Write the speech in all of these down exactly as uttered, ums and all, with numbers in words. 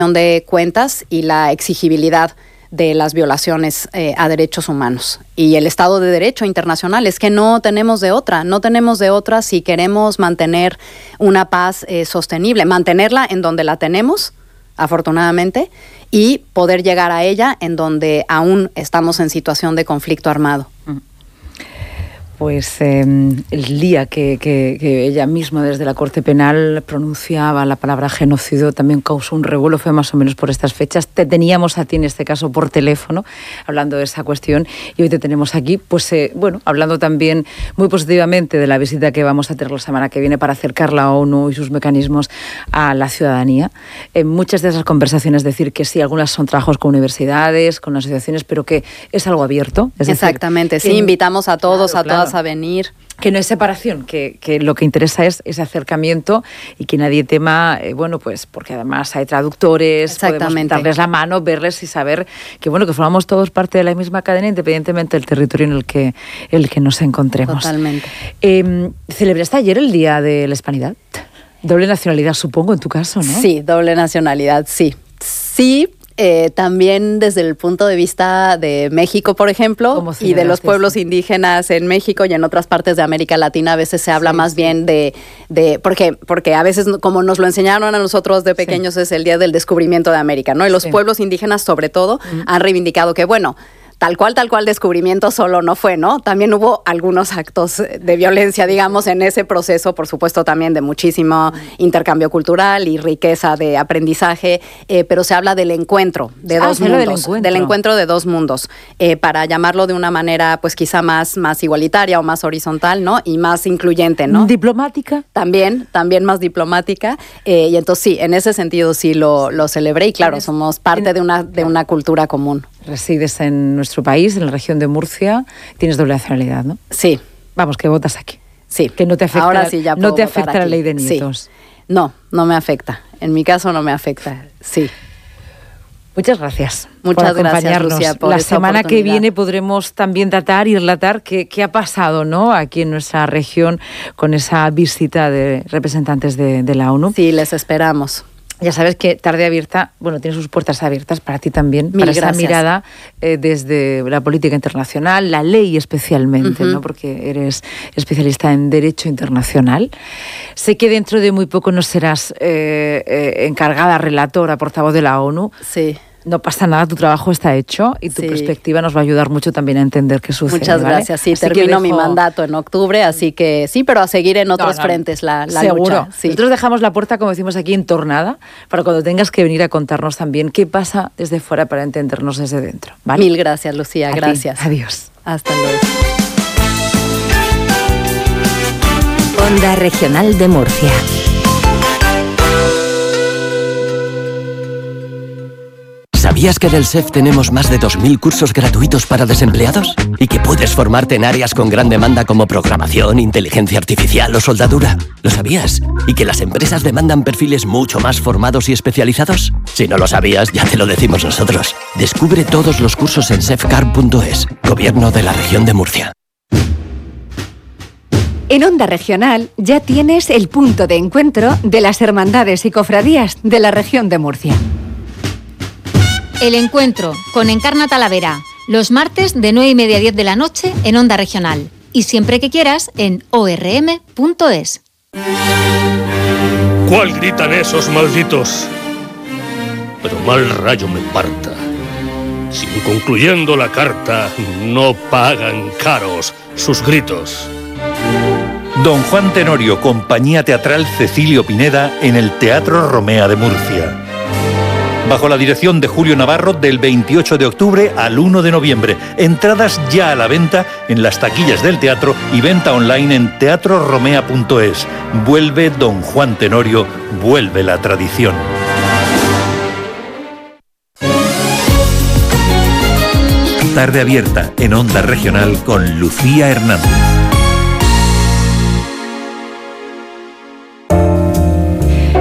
de cuentas y la exigibilidad de las violaciones eh, a derechos humanos y el Estado de Derecho internacional. Es que no tenemos de otra, no tenemos de otra si queremos mantener una paz eh, sostenible, mantenerla en donde la tenemos, afortunadamente, y poder llegar a ella en donde aún estamos en situación de conflicto armado. Pues eh, el día que, que, que ella misma desde la Corte Penal pronunciaba la palabra genocidio también causó un revuelo, fue más o menos por estas fechas. Te teníamos a ti en este caso por teléfono hablando de esa cuestión y hoy te tenemos aquí, pues eh, bueno, hablando también muy positivamente de la visita que vamos a tener la semana que viene para acercar la ONU y sus mecanismos a la ciudadanía. En muchas de esas conversaciones decir que sí, algunas son trabajos con universidades, con asociaciones, pero que es algo abierto. Es Exactamente, decir, sí, invitamos a todos, claro, a todas claro. a venir. Que no es separación, que, que lo que interesa es ese acercamiento y que nadie tema, eh, bueno, pues porque además hay traductores, podemos darles la mano, verles y saber que, bueno, que formamos todos parte de la misma cadena independientemente del territorio en el que, el que nos encontremos. Totalmente. Eh, ¿Celebraste ayer el Día de la Hispanidad? Doble nacionalidad, supongo, en tu caso, ¿no? Sí, doble nacionalidad, sí. Sí. Eh, también desde el punto de vista de México, por ejemplo, y de los pueblos indígenas en México y en otras partes de América Latina, a veces se habla sí, más sí. bien de, de porque, porque a veces, como nos lo enseñaron a nosotros de pequeños, sí. es el Día del Descubrimiento de América, ¿no? Y los sí. pueblos indígenas, sobre todo, uh-huh. han reivindicado que, bueno, tal cual, tal cual descubrimiento solo no fue, ¿no? También hubo algunos actos de violencia, digamos, en ese proceso, por supuesto también de muchísimo intercambio cultural y riqueza de aprendizaje, eh, pero se habla del encuentro de ah, dos mundos, del encuentro. del encuentro de dos mundos, eh, para llamarlo de una manera, pues quizá más, más igualitaria o más horizontal, ¿no? Y más incluyente, ¿no? Diplomática. También, también más diplomática, eh, y entonces sí, en ese sentido sí lo, lo celebré y claro, somos parte de una, de una cultura común. Resides en nuestro país, en la región de Murcia, tienes doble nacionalidad, ¿no? Sí. Vamos, que votas aquí. Sí. Que no te afecta, Ahora sí ya no te afecta la ley de nietos. Sí. No, no me afecta. En mi caso no me afecta, sí. Muchas gracias. Muchas por acompañarnos. gracias, Lucía, por La esta semana que viene podremos también tratar y relatar qué, qué ha pasado, ¿no? Aquí en nuestra región con esa visita de representantes de, de la ONU. Sí, les esperamos. Ya sabes que Tarde Abierta, bueno, tiene sus puertas abiertas para ti también, Mil para gracias. esa mirada eh, desde la política internacional, la ley especialmente, uh-huh. ¿no? Porque eres especialista en Derecho Internacional. Sé que dentro de muy poco no serás eh, eh, encargada, relatora, portavoz de la ONU. Sí. No pasa nada, tu trabajo está hecho y tu sí. perspectiva nos va a ayudar mucho también a entender qué sucede. Muchas ¿vale? gracias, sí, así termino dejo... mi mandato en octubre, así que sí, pero a seguir en otros no, no, frentes la, la seguro. lucha. Sí. Nosotros dejamos la puerta, como decimos aquí, entornada, para cuando tengas que venir a contarnos también qué pasa desde fuera para entendernos desde dentro. ¿vale? Mil gracias, Lucía, a gracias. Ti. Adiós. Hasta luego. Onda Regional de Murcia. ¿Sabías que en el S E F tenemos más de dos mil cursos gratuitos para desempleados? ¿Y que puedes formarte en áreas con gran demanda como programación, inteligencia artificial o soldadura? ¿Lo sabías? ¿Y que las empresas demandan perfiles mucho más formados y especializados? Si no lo sabías, ya te lo decimos nosotros. Descubre todos los cursos en sefcar punto es. Gobierno de la Región de Murcia. En Onda Regional ya tienes el punto de encuentro de las hermandades y cofradías de la Región de Murcia. El encuentro con Encarna Talavera, los martes de nueve y media a diez de la noche en Onda Regional. Y siempre que quieras en o erre eme punto es. ¿Cuál gritan esos malditos? Pero mal rayo me parta. Si concluyendo la carta no pagan caros sus gritos. Don Juan Tenorio, Compañía Teatral Cecilio Pineda en el Teatro Romea de Murcia. Bajo la dirección de Julio Navarro, del veintiocho de octubre al uno de noviembre. Entradas ya a la venta en las taquillas del teatro y venta online en teatro romea punto es. Vuelve Don Juan Tenorio, vuelve la tradición. Tarde Abierta en Onda Regional con Lucía Hernández.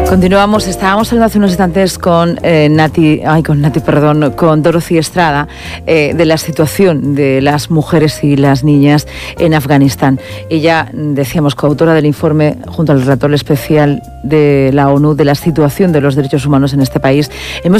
Continuamos, estábamos hablando hace unos instantes con eh, Nati, ay, con Nati, perdón, con Dorothy Estrada, eh, de la situación de las mujeres y las niñas en Afganistán. Ella, decíamos, coautora del informe junto al relator especial de la ONU de la situación de los derechos humanos en este país. Hemos